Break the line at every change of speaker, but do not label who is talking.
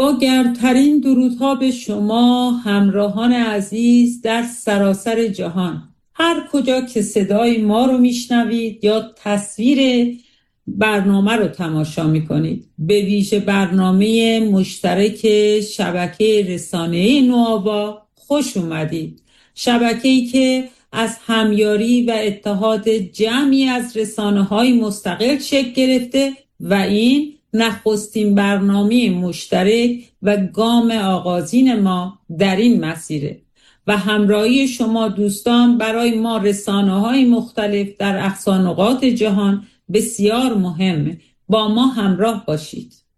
با گرمترین درودها به شما همراهان عزیز در سراسر جهان، هر کجا که صدای ما رو میشنوید یا تصویر برنامه رو تماشا میکنید. به ویژه برنامه مشترک شبکه رسانه‌ای نوآوا خوش اومدید. شبکه‌ای که از همیاری و اتحاد جمعی از رسانه‌های مستقل شکل گرفته و این نخستین برنامه مشترک و گام آغازین ما در این مسیره و همراهی شما دوستان برای ما رسانه‌های مختلف در اقصا نقاط جهان بسیار مهمه. با ما همراه باشید.